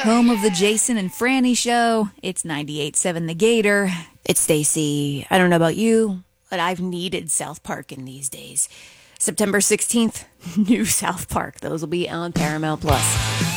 Home of the Jason and Franny Show. It's 98.7 The Gator. It's Stacy. I don't know about you, but I've needed South Park in these days. September 16th, new South Park. Those will be on Paramount Plus.